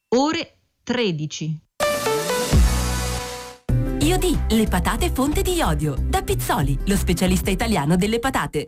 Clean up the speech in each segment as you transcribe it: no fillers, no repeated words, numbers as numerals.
ore 13. Iodi, le patate fonte di iodio. Da Pizzoli, lo specialista italiano delle patate.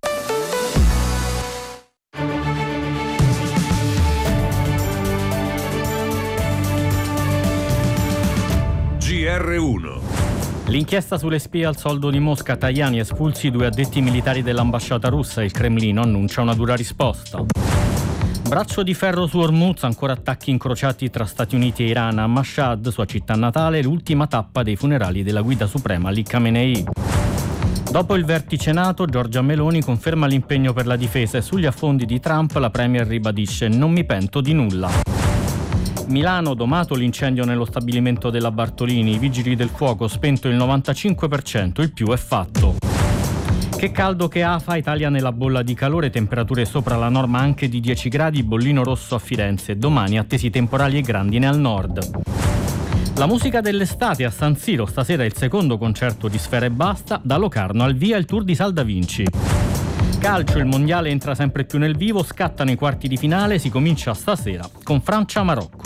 GR1. L'inchiesta sulle spie al soldo di Mosca, Tajani espulsi 2 addetti militari dell'ambasciata russa, il Cremlino annuncia una dura risposta. Braccio di ferro su Hormuz, ancora attacchi incrociati tra Stati Uniti e Iran. A Mashhad, sua città natale, l'ultima tappa dei funerali della guida suprema Ali Khamenei. Dopo il vertice NATO, Giorgia Meloni conferma l'impegno per la difesa e sugli affondi di Trump la premier ribadisce: non mi pento di nulla. Milano, domato l'incendio nello stabilimento della Bartolini, i vigili del fuoco spento il 95%, il più è fatto. Che caldo che afa, Italia nella bolla di calore, temperature sopra la norma anche di 10 gradi, bollino rosso a Firenze, domani attesi temporali e grandine al nord. La musica dell'estate a San Siro, stasera il secondo concerto di Sfera Ebbasta, da Locarno al via il Tour di Sal da Vinci. Calcio, il mondiale entra sempre più nel vivo, scattano i quarti di finale, si comincia stasera con Francia-Marocco.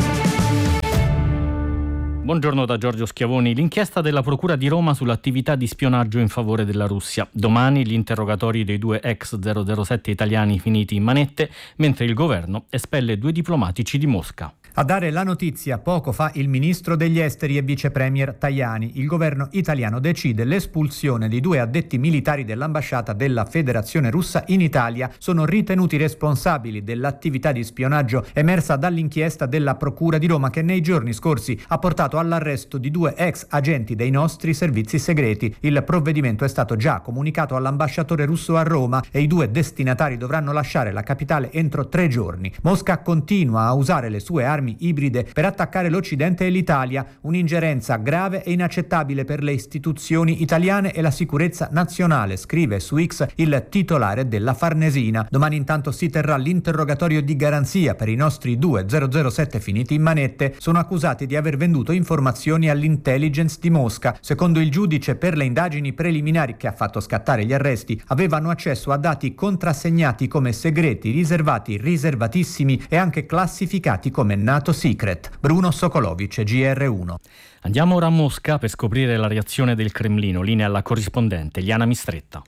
Buongiorno da Giorgio Schiavoni. L'inchiesta della Procura di Roma sull'attività di spionaggio in favore della Russia. Domani gli interrogatori dei 2 ex 007 italiani finiti in manette, mentre il governo espelle 2 diplomatici di Mosca. A dare la notizia poco fa il ministro degli esteri e vice premier Tajani. Il governo italiano decide l'espulsione di 2 addetti militari dell'ambasciata della Federazione Russa in Italia. Sono ritenuti responsabili dell'attività di spionaggio emersa dall'inchiesta della Procura di Roma, che nei giorni scorsi ha portato all'arresto di 2 ex agenti dei nostri servizi segreti. Il provvedimento è stato già comunicato all'ambasciatore russo a Roma e i 2 destinatari dovranno lasciare la capitale entro 3 giorni. Mosca continua a usare le sue armi ibride per attaccare l'Occidente e l'Italia, un'ingerenza grave e inaccettabile per le istituzioni italiane e la sicurezza nazionale, scrive su X il titolare della Farnesina. Domani intanto si terrà l'interrogatorio di garanzia per i nostri 2 007 finiti in manette. Sono accusati di aver venduto informazioni all'intelligence di Mosca. Secondo il giudice per le indagini preliminari che ha fatto scattare gli arresti, avevano accesso a dati contrassegnati come segreti, riservati, riservatissimi e anche classificati come NATO Secret. Bruno Sokolovic, GR1. Andiamo ora a Mosca per scoprire la reazione del Cremlino. Linea alla corrispondente Liana Mistretta.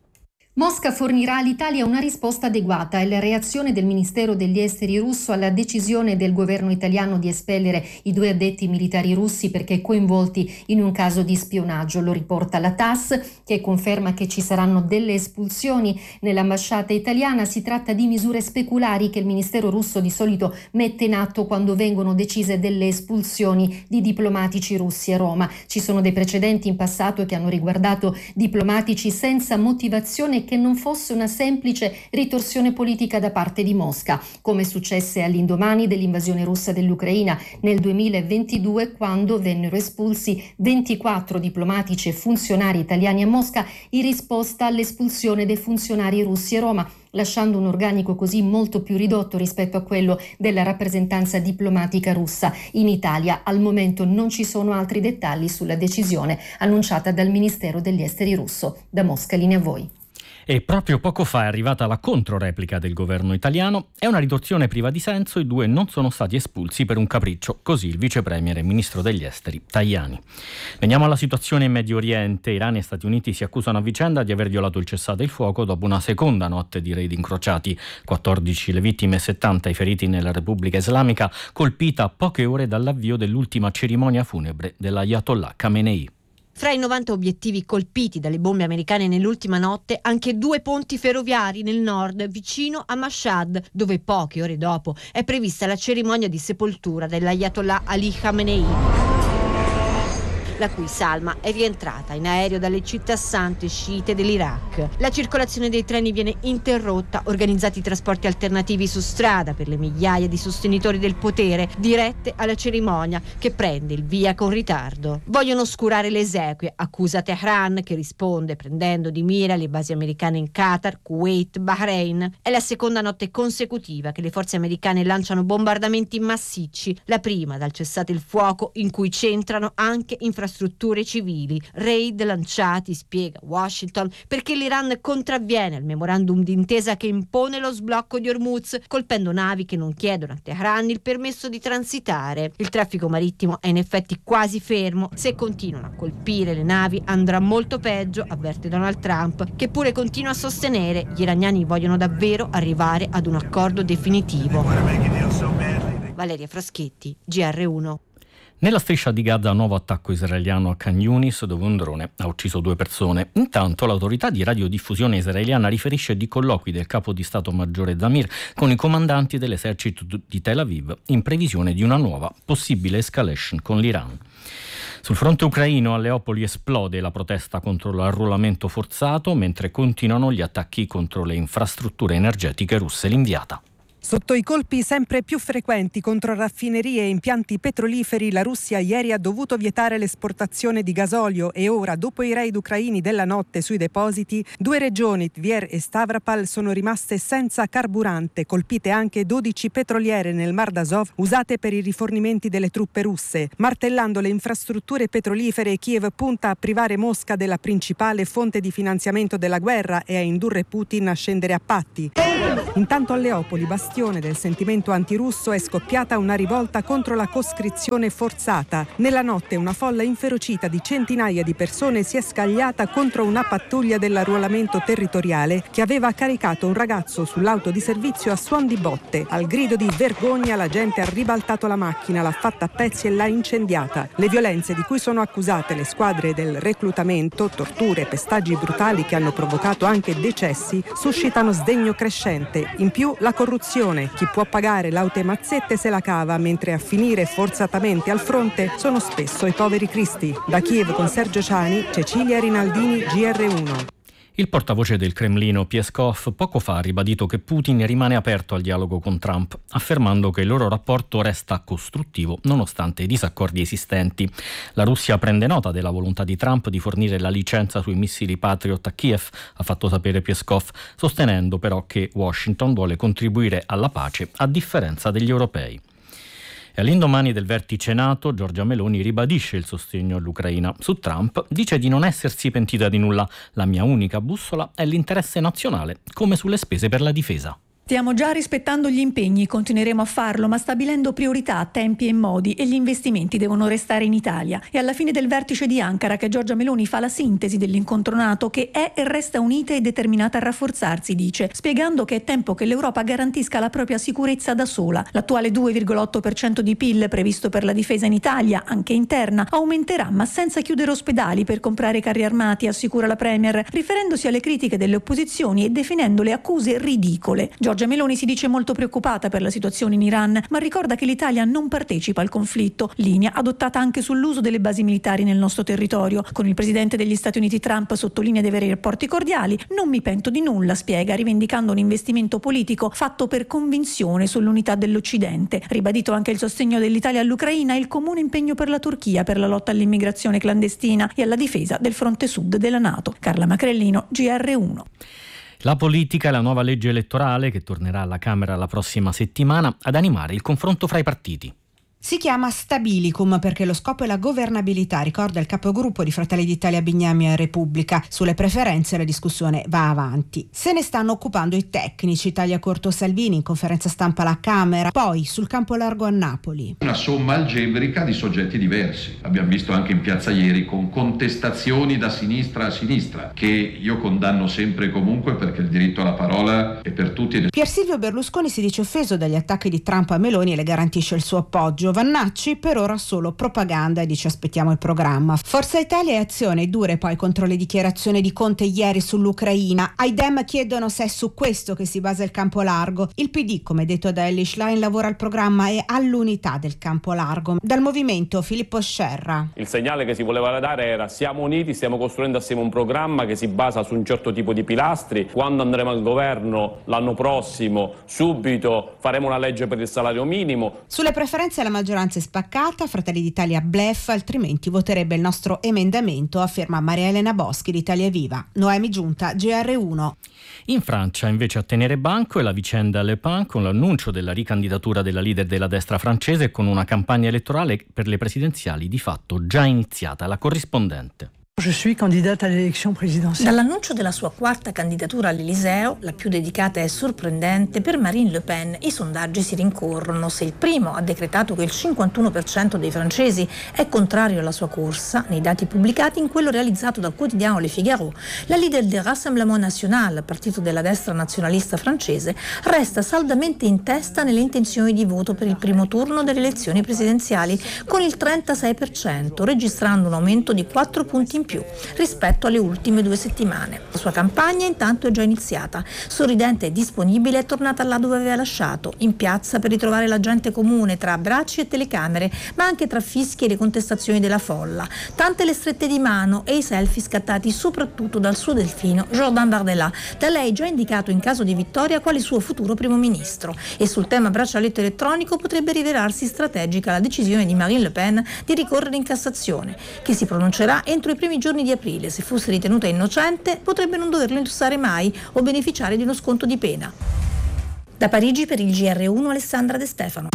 Mosca fornirà all'Italia una risposta adeguata. È la reazione del Ministero degli Esteri russo alla decisione del governo italiano di espellere i 2 addetti militari russi perché coinvolti in un caso di spionaggio. Lo riporta la TASS, che conferma che ci saranno delle espulsioni nell'ambasciata italiana. Si tratta di misure speculari che il Ministero russo di solito mette in atto quando vengono decise delle espulsioni di diplomatici russi a Roma. Ci sono dei precedenti in passato che hanno riguardato diplomatici senza motivazione, che non fosse una semplice ritorsione politica da parte di Mosca, come successe all'indomani dell'invasione russa dell'Ucraina nel 2022, quando vennero espulsi 24 diplomatici e funzionari italiani a Mosca in risposta all'espulsione dei funzionari russi a Roma, lasciando un organico così molto più ridotto rispetto a quello della rappresentanza diplomatica russa in Italia. Al momento non ci sono altri dettagli sulla decisione annunciata dal Ministero degli Esteri russo. Da Mosca, linea a voi. E proprio poco fa è arrivata la controreplica del governo italiano. È una riduzione priva di senso, i 2 non sono stati espulsi per un capriccio, così il vice premier e ministro degli esteri Tajani. Veniamo alla situazione in Medio Oriente. Iran e Stati Uniti si accusano a vicenda di aver violato il cessate il fuoco dopo una seconda notte di raid incrociati. 14 le vittime e 70 i feriti nella Repubblica Islamica, colpita a poche ore dall'avvio dell'ultima cerimonia funebre dell'Ayatollah Khamenei. Fra i 90 obiettivi colpiti dalle bombe americane nell'ultima notte, anche 2 ponti ferroviari nel nord, vicino a Mashhad, dove poche ore dopo è prevista la cerimonia di sepoltura dell'Ayatollah Ali Khamenei, la cui salma è rientrata in aereo dalle città sante sciite dell'Iraq. La circolazione dei treni viene interrotta, organizzati trasporti alternativi su strada per le migliaia di sostenitori del potere dirette alla cerimonia, che prende il via con ritardo. Vogliono oscurare le esequie, accusa Teheran, che risponde prendendo di mira le basi americane in Qatar, Kuwait, Bahrain. È la seconda notte consecutiva che le forze americane lanciano bombardamenti massicci, la prima dal cessate il fuoco in cui centrano anche infrastrutture infrastrutture civili. Raid lanciati, spiega Washington, perché l'Iran contravviene al memorandum d'intesa che impone lo sblocco di Hormuz, colpendo navi che non chiedono a Teheran il permesso di transitare. Il traffico marittimo è in effetti quasi fermo. Se continuano a colpire le navi andrà molto peggio, avverte Donald Trump, che pure continua a sostenere gli iraniani vogliono davvero arrivare ad un accordo definitivo. Valeria Fraschetti, GR1. Nella striscia di Gaza, nuovo attacco israeliano a Khan Yunis, dove un drone ha ucciso 2 persone. Intanto l'autorità di radiodiffusione israeliana riferisce di colloqui del capo di Stato Maggiore Zamir con i comandanti dell'esercito di Tel Aviv in previsione di una nuova possibile escalation con l'Iran. Sul fronte ucraino a Leopoli esplode la protesta contro l'arruolamento forzato, mentre continuano gli attacchi contro le infrastrutture energetiche russe. L'Inviata. Sotto i colpi sempre più frequenti contro raffinerie e impianti petroliferi, la Russia ieri ha dovuto vietare l'esportazione di gasolio e ora, dopo i raid ucraini della notte sui depositi, 2 regioni, Tver e Stavropol, sono rimaste senza carburante, colpite anche 12 petroliere nel Mar d'Azov usate per i rifornimenti delle truppe russe. Martellando le infrastrutture petrolifere, Kiev punta a privare Mosca della principale fonte di finanziamento della guerra e a indurre Putin a scendere a patti. Intanto a Leopoli, bastione del sentimento antirusso, è scoppiata una rivolta contro la coscrizione forzata. Nella notte una folla inferocita di centinaia di persone si è scagliata contro una pattuglia dell'arruolamento territoriale che aveva caricato un ragazzo sull'auto di servizio a suon di botte. Al grido di vergogna la gente ha ribaltato la macchina, l'ha fatta a pezzi e l'ha incendiata. Le violenze di cui sono accusate le squadre del reclutamento, torture e pestaggi brutali che hanno provocato anche decessi, suscitano sdegno crescente. In più la corruzione. Chi può pagare laute mazzette se la cava, mentre a finire forzatamente al fronte sono spesso i poveri cristi. Da Kiev con Sergio Ciani, Cecilia Rinaldini, GR1. Il portavoce del Cremlino, Peskov, poco fa ha ribadito che Putin rimane aperto al dialogo con Trump, affermando che il loro rapporto resta costruttivo nonostante i disaccordi esistenti. La Russia prende nota della volontà di Trump di fornire la licenza sui missili Patriot a Kiev, ha fatto sapere Peskov, sostenendo però che Washington vuole contribuire alla pace a differenza degli europei. E all'indomani del vertice NATO, Giorgia Meloni ribadisce il sostegno all'Ucraina. Su Trump dice di non essersi pentita di nulla. La mia unica bussola è l'interesse nazionale, come sulle spese per la difesa. Stiamo già rispettando gli impegni, continueremo a farlo, ma stabilendo priorità, tempi e modi, e gli investimenti devono restare in Italia. E alla fine del vertice di Ankara che Giorgia Meloni fa la sintesi dell'incontro NATO, che è e resta unita e determinata a rafforzarsi, dice, spiegando che è tempo che l'Europa garantisca la propria sicurezza da sola. L'attuale 2,8% di PIL previsto per la difesa in Italia, anche interna, aumenterà, ma senza chiudere ospedali per comprare carri armati, assicura la Premier, riferendosi alle critiche delle opposizioni e definendo le accuse ridicole. Giorgia Meloni si dice molto preoccupata per la situazione in Iran, ma ricorda che l'Italia non partecipa al conflitto, linea adottata anche sull'uso delle basi militari nel nostro territorio. Con il presidente degli Stati Uniti Trump sottolinea di avere rapporti cordiali. Non mi pento di nulla, spiega, rivendicando un investimento politico fatto per convinzione sull'unità dell'Occidente. Ribadito anche il sostegno dell'Italia all'Ucraina e il comune impegno per la Turchia per la lotta all'immigrazione clandestina e alla difesa del fronte sud della NATO. Carla Macrellino, GR1. La politica e la nuova legge elettorale, che tornerà alla Camera la prossima settimana, ad animare il confronto fra i partiti. Si chiama Stabilicum perché lo scopo è la governabilità, ricorda il capogruppo di Fratelli d'Italia Bignami a Repubblica. Sulle preferenze la discussione va avanti. Se ne stanno occupando i tecnici, taglia corto Salvini in conferenza stampa alla Camera. Poi sul campo largo a Napoli. Una somma algebrica di soggetti diversi. Abbiamo visto anche in piazza ieri con contestazioni da sinistra a sinistra, che io condanno sempre e comunque perché il diritto alla parola è per tutti. Pier Silvio Berlusconi si dice offeso dagli attacchi di Trump a Meloni e le garantisce il suo appoggio. Vannacci per ora solo propaganda e dice aspettiamo il programma. Forza Italia e Azione dure poi contro le dichiarazioni di Conte ieri sull'Ucraina. Ai Dem chiedono se è su questo che si basa il campo largo. Il PD, come detto da Elly Schlein, lavora al programma e all'unità del campo largo. Dal movimento Filippo Scerra. Il segnale che si voleva dare era siamo uniti, stiamo costruendo assieme un programma che si basa su un certo tipo di pilastri. Quando andremo al governo l'anno prossimo subito faremo una legge per il salario minimo. Sulle preferenze la maggioranza è spaccata, Fratelli d'Italia bleffa, altrimenti voterebbe il nostro emendamento, afferma Maria Elena Boschi di Italia Viva. Noemi Giunta, GR1. In Francia invece a tenere banco è la vicenda Le Pen, con l'annuncio della ricandidatura della leader della destra francese e con una campagna elettorale per le presidenziali di fatto già iniziata. La corrispondente. Je suis candidate all'elezione presidenziale. Dall'annuncio della sua quarta candidatura all'Eliseo, la più dedicata e sorprendente, per Marine Le Pen i sondaggi si rincorrono. Se il primo ha decretato che il 51% dei francesi è contrario alla sua corsa, nei dati pubblicati in quello realizzato dal quotidiano Le Figaro, la leader del Rassemblement National, partito della destra nazionalista francese, resta saldamente in testa nelle intenzioni di voto per il primo turno delle elezioni presidenziali, con il 36%, registrando un aumento di 4 punti in più rispetto alle ultime 2 settimane. La sua campagna intanto è già iniziata. Sorridente e disponibile è tornata là dove aveva lasciato, in piazza per ritrovare la gente comune tra abbracci e telecamere, ma anche tra fischi e le contestazioni della folla. Tante le strette di mano e i selfie scattati soprattutto dal suo delfino Jordan Bardella, da lei già indicato in caso di vittoria quale suo futuro primo ministro. E sul tema braccialetto elettronico potrebbe rivelarsi strategica la decisione di Marine Le Pen di ricorrere in Cassazione, che si pronuncerà entro i primi giorni di aprile. Se fosse ritenuta innocente potrebbe non doverlo indossare mai o beneficiare di uno sconto di pena. Da Parigi per il GR1 Alessandra De Stefano.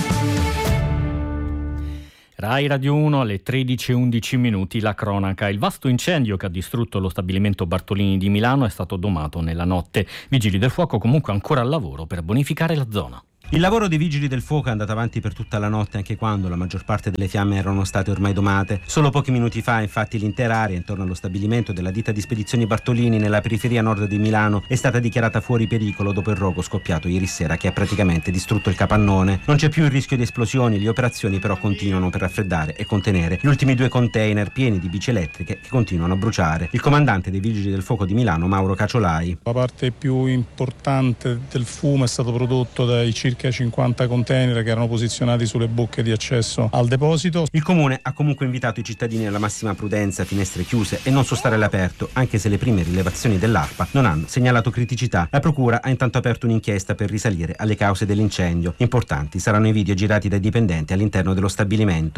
Rai Radio 1 alle 13:11 la cronaca. Il vasto incendio che ha distrutto lo stabilimento Bartolini di Milano è stato domato nella notte. Vigili del fuoco comunque ancora al lavoro per bonificare la zona. Il lavoro dei vigili del fuoco è andato avanti per tutta la notte, anche quando la maggior parte delle fiamme erano state ormai domate. Solo pochi minuti fa, infatti, l'intera area intorno allo stabilimento della ditta di spedizioni Bartolini nella periferia nord di Milano è stata dichiarata fuori pericolo dopo il rogo scoppiato ieri sera che ha praticamente distrutto il capannone. Non c'è più il rischio di esplosioni, le operazioni però continuano per raffreddare e contenere gli ultimi 2 container pieni di bici elettriche che continuano a bruciare. Il comandante dei vigili del fuoco di Milano, Mauro Caciolai. La parte più importante del fumo è stato prodotto dai circa 50 container che erano posizionati sulle bocche di accesso al deposito. Il comune ha comunque invitato i cittadini alla massima prudenza, finestre chiuse e non sostare all'aperto, anche se le prime rilevazioni dell'ARPA non hanno segnalato criticità. La procura ha intanto aperto un'inchiesta per risalire alle cause dell'incendio. Importanti saranno i video girati dai dipendenti all'interno dello stabilimento.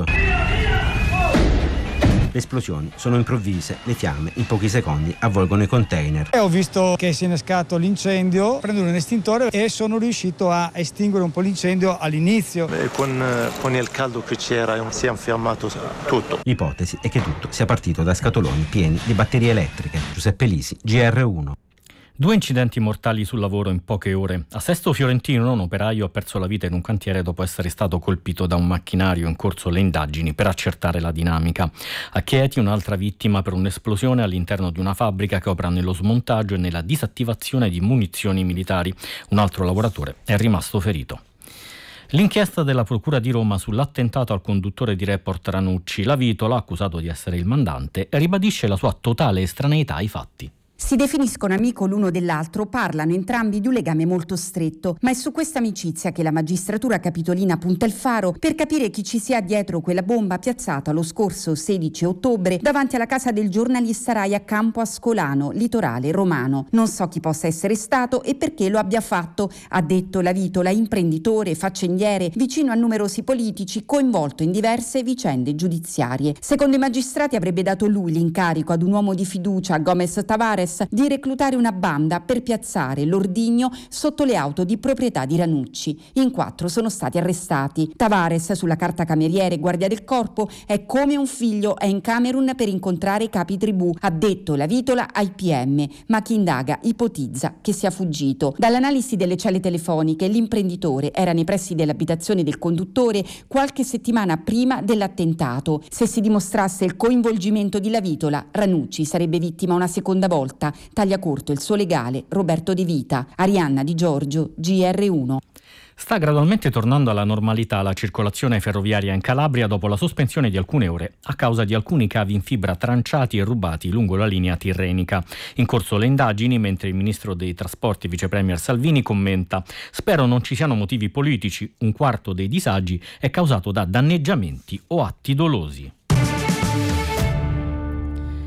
Le esplosioni sono improvvise, le fiamme in pochi secondi avvolgono i container. Ho visto che si è innescato l'incendio, prendo un estintore e sono riuscito a estinguere un po' l'incendio all'inizio. Con il caldo che c'era si è infiammato tutto. L'ipotesi è che tutto sia partito da scatoloni pieni di batterie elettriche. Giuseppe Lisi, GR1. 2 incidenti mortali sul lavoro in poche ore. A Sesto Fiorentino un operaio ha perso la vita in un cantiere dopo essere stato colpito da un macchinario, in corso le indagini per accertare la dinamica. A Chieti un'altra vittima per un'esplosione all'interno di una fabbrica che opera nello smontaggio e nella disattivazione di munizioni militari. Un altro lavoratore è rimasto ferito. L'inchiesta della Procura di Roma sull'attentato al conduttore di Report Ranucci, La Vitola, accusato di essere il mandante, ribadisce la sua totale estraneità ai fatti. Si definiscono amico l'uno dell'altro, parlano entrambi di un legame molto stretto, ma è su questa amicizia che la magistratura capitolina punta il faro per capire chi ci sia dietro quella bomba piazzata lo scorso 16 ottobre davanti alla casa del giornalista Rai a Campo Ascolano, litorale romano. Non so chi possa essere stato e perché lo abbia fatto, ha detto La Vitola, imprenditore, faccendiere, vicino a numerosi politici, coinvolto in diverse vicende giudiziarie. Secondo i magistrati avrebbe dato lui l'incarico ad un uomo di fiducia, Gomez Tavares, di reclutare una banda per piazzare l'ordigno sotto le auto di proprietà di Ranucci. In 4 sono stati arrestati. Tavares, sulla carta cameriere guardia del corpo, è come un figlio, è in Camerun per incontrare i capi tribù, ha detto La Vitola ai PM, ma chi indaga ipotizza che sia fuggito. Dall'analisi delle celle telefoniche, l'imprenditore era nei pressi dell'abitazione del conduttore qualche settimana prima dell'attentato. Se si dimostrasse il coinvolgimento di La Vitola, Ranucci sarebbe vittima una seconda volta. Taglia corto il suo legale Roberto De Vita. Arianna Di Giorgio, GR1. Sta gradualmente tornando alla normalità la circolazione ferroviaria in Calabria dopo la sospensione di alcune ore a causa di alcuni cavi in fibra tranciati e rubati lungo la linea tirrenica. In corso le indagini, mentre il ministro dei trasporti vice premier Salvini commenta: spero non ci siano motivi politici, un quarto dei disagi è causato da danneggiamenti o atti dolosi.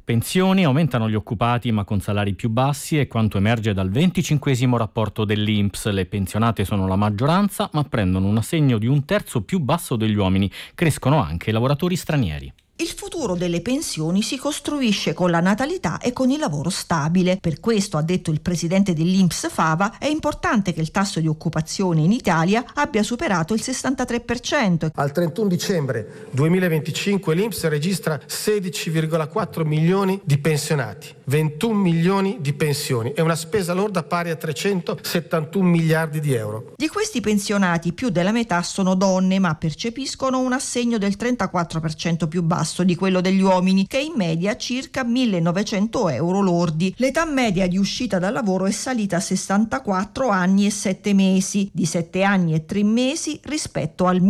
Pensioni, aumentano gli occupati ma con salari più bassi, è quanto emerge dal 25° rapporto dell'INPS. Le pensionate sono la maggioranza ma prendono un assegno di un terzo più basso degli uomini. Crescono anche i lavoratori stranieri. Il futuro delle pensioni si costruisce con la natalità e con il lavoro stabile. Per questo, ha detto il presidente dell'INPS Fava, è importante che il tasso di occupazione in Italia abbia superato il 63%. Al 31 dicembre 2025 l'INPS registra 16,4 milioni di pensionati, 21 milioni di pensioni e una spesa lorda pari a 371 miliardi di euro. Di questi pensionati più della metà sono donne, ma percepiscono un assegno del 34% più basso di quello degli uomini, che è in media circa 1.900 euro lordi. L'età media di uscita dal lavoro è salita a 64 anni e 7 mesi, di 7 anni e 3 mesi rispetto al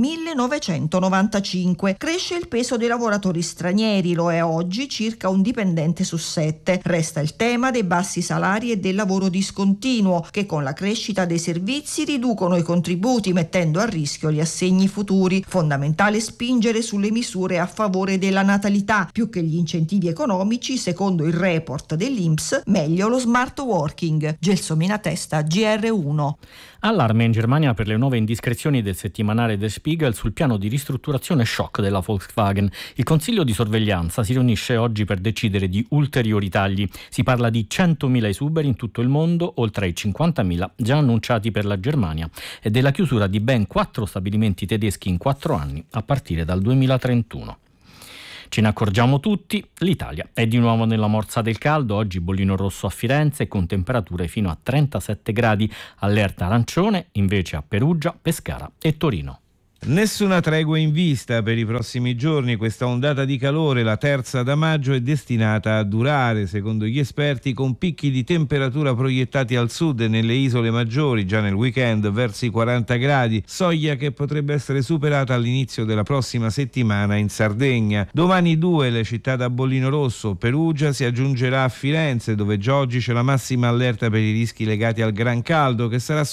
1995. Cresce il peso dei lavoratori stranieri, lo è oggi circa un dipendente su 7. Resta il tema dei bassi salari e del lavoro discontinuo, che con la crescita dei servizi riducono i contributi, mettendo a rischio gli assegni futuri. Fondamentale spingere sulle misure a favore della natalità, più che gli incentivi economici. Secondo il report dell'INPS, meglio lo smart working. Gelsomina Testa, GR1. Allarme in Germania per le nuove indiscrezioni del settimanale Der Spiegel sul piano di ristrutturazione shock della Volkswagen. Il Consiglio di sorveglianza si riunisce oggi per decidere di ulteriori tagli. Si parla di 100.000 esuberi in tutto il mondo, oltre ai 50.000 già annunciati per la Germania, e della chiusura di ben 4 stabilimenti tedeschi in 4 anni, a partire dal 2031. Ce ne accorgiamo tutti, l'Italia è di nuovo nella morsa del caldo, oggi bollino rosso a Firenze con temperature fino a 37 gradi, allerta arancione invece a Perugia, Pescara e Torino. Nessuna tregua in vista per i prossimi giorni. Questa ondata di calore, la terza da maggio, è destinata a durare, secondo gli esperti, con picchi di temperatura proiettati al sud e nelle isole maggiori già nel weekend verso i 40 gradi, soglia che potrebbe essere superata all'inizio della prossima settimana in Sardegna. Domani 2 le città da bollino rosso, Perugia si aggiungerà a Firenze, dove già oggi c'è la massima allerta per i rischi legati al gran caldo, che sarà